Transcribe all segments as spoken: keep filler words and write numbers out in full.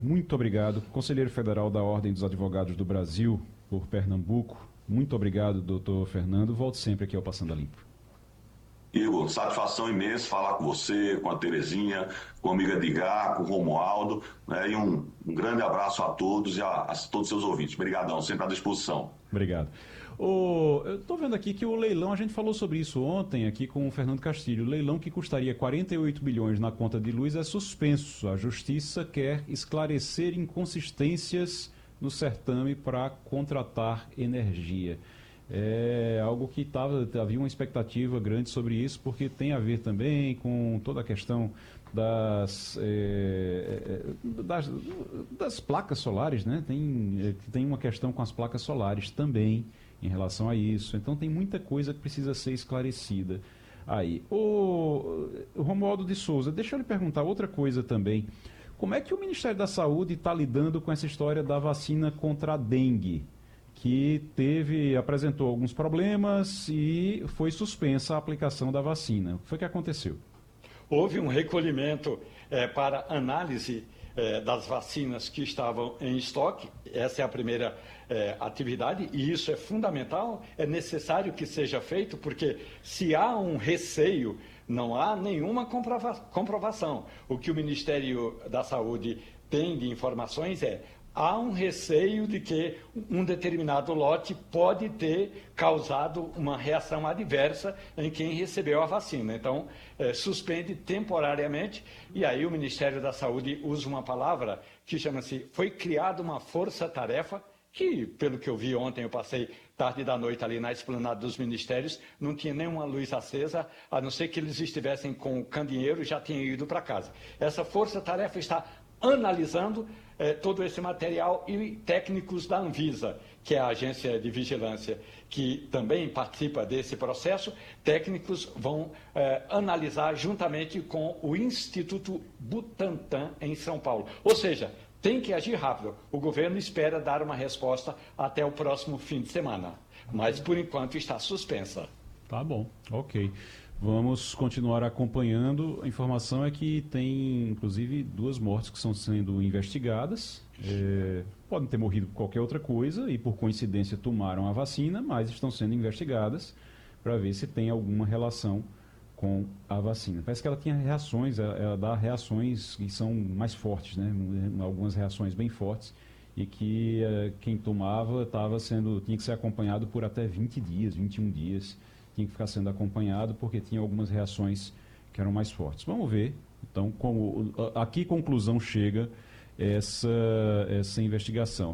Muito obrigado. Conselheiro Federal da Ordem dos Advogados do Brasil, por Pernambuco. Muito obrigado, doutor Fernando. Volte sempre aqui ao Passando a Limpo. Igor, satisfação imensa falar com você, com a Terezinha, com a amiga Edgar, com o Romualdo, né? E um, um grande abraço a todos e a, a todos os seus ouvintes. Obrigadão, sempre à disposição. Obrigado. O, eu estou vendo aqui que o leilão, a gente falou sobre isso ontem aqui com o Fernando Castilho, o leilão que custaria quarenta e oito bilhões na conta de luz é suspenso. A Justiça quer esclarecer inconsistências no certame para contratar energia. É algo que tava, havia uma expectativa grande sobre isso, porque tem a ver também com toda a questão das, é, das, das placas solares, né? Tem, tem uma questão com as placas solares também em relação a isso. Então tem muita coisa que precisa ser esclarecida aí. O, o Romualdo de Souza, deixa eu lhe perguntar outra coisa também. Como é que o Ministério da Saúde está lidando com essa história da vacina contra a dengue? Que teve, apresentou alguns problemas e foi suspensa a aplicação da vacina. O que foi que aconteceu? Houve um recolhimento é, para análise é, das vacinas que estavam em estoque. Essa é a primeira é, atividade e isso é fundamental, é necessário que seja feito, porque se há um receio, não há nenhuma comprova comprovação. O que o Ministério da Saúde tem de informações é: há um receio de que um determinado lote pode ter causado uma reação adversa em quem recebeu a vacina. Então, é, suspende temporariamente, e aí o Ministério da Saúde usa uma palavra que chama-se, foi criada uma força-tarefa, que, pelo que eu vi ontem, eu passei tarde da noite ali na esplanada dos ministérios, não tinha nenhuma luz acesa, a não ser que eles estivessem com o candeeiro e já tinham ido para casa. Essa força-tarefa está analisando eh, todo esse material e técnicos da Anvisa, que é a agência de vigilância, que também participa desse processo, técnicos vão eh, analisar juntamente com o Instituto Butantan em São Paulo. Ou seja, tem que agir rápido. O governo espera dar uma resposta até o próximo fim de semana, mas por enquanto está suspensa. Tá bom, ok. Vamos continuar acompanhando. A informação é que tem, inclusive, duas mortes que estão sendo investigadas. É, podem ter morrido por qualquer outra coisa e, por coincidência, tomaram a vacina, mas estão sendo investigadas para ver se tem alguma relação com a vacina. Parece que ela tinha reações, ela, ela dá reações que são mais fortes, né? Algumas reações bem fortes, e que é, quem tomava tava sendo, tinha que ser acompanhado por até vinte dias, vinte e um dias. Tinha que ficar sendo acompanhado porque tinha algumas reações que eram mais fortes. Vamos ver, então, como, a, a que conclusão chega essa, essa investigação.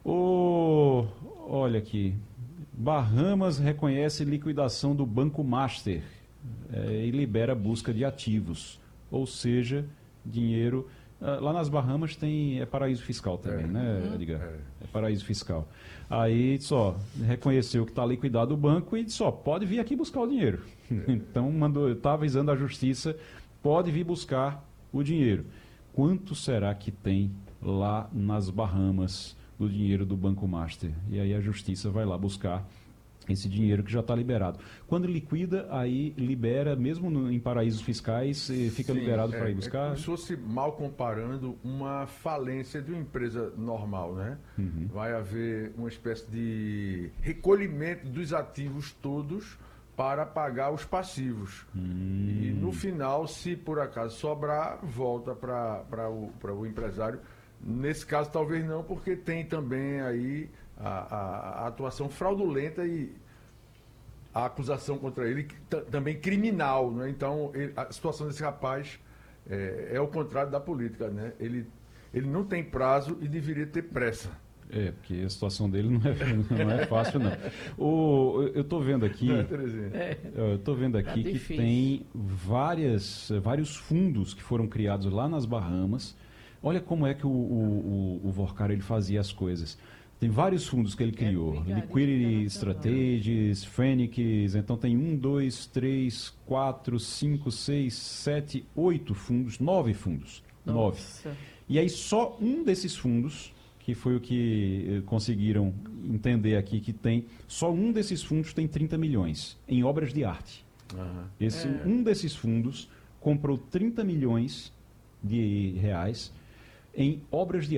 O, olha aqui, Bahamas reconhece liquidação do Banco Master é, e libera busca de ativos, ou seja, dinheiro... Lá nas Bahamas tem, é paraíso fiscal também, é, né, Edgar? É. é paraíso fiscal. Aí só reconheceu que está liquidado o banco e só pode vir aqui buscar o dinheiro. É. Então mandou, está avisando a justiça, pode vir buscar o dinheiro. Quanto será que tem lá nas Bahamas do dinheiro do Banco Master? E aí a justiça vai lá buscar esse dinheiro que já está liberado. Quando liquida, aí libera, mesmo no, em paraísos fiscais, fica Sim, liberado é, para ir buscar? É como se fosse, mal comparando, uma falência de uma empresa normal, né? Uhum. Vai haver uma espécie de recolhimento dos ativos todos para pagar os passivos. Hum. E no final, se por acaso sobrar, volta para o, para o empresário. Nesse caso, talvez não, porque tem também aí a, a, a atuação fraudulenta e a acusação contra ele também criminal, né? Então, ele, a situação desse rapaz é, é o contrário da política, né? Ele, ele não tem prazo e deveria ter pressa. É, porque a situação dele não é, não é fácil, não. O, eu estou vendo aqui, é, eu estou vendo aqui é que tem várias, vários fundos que foram criados lá nas Bahamas. Olha como é que o, o, o, o Vorcar ele fazia as coisas. Tem vários fundos que ele criou. É, Liquidity Strategies, Phoenix, então tem um, dois, três, quatro, cinco, seis, sete, oito fundos, nove fundos. Nossa. Nove. E aí só um desses fundos, que foi o que conseguiram entender aqui que tem, só um desses fundos tem trinta milhões em obras de arte. Uhum. Esse, é. Um desses fundos comprou trinta milhões de reais em obras de